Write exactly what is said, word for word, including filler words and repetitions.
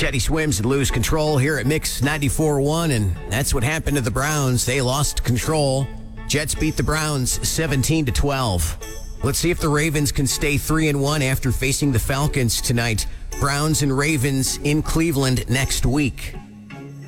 Teddy Swims and Lose Control here at Mix ninety-four one, and that's what happened to the Browns. They lost control. Jets beat the Browns seventeen to twelve. Let's see if the Ravens can stay three and one after facing the Falcons tonight. Browns and Ravens in Cleveland next week.